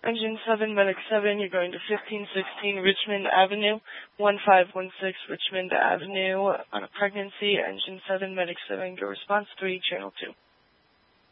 Engine 7, Medic 7, you're going to 1516 Richmond Avenue, 1516 Richmond Avenue on a pregnancy. Engine 7, Medic 7, go response 3, Channel 2.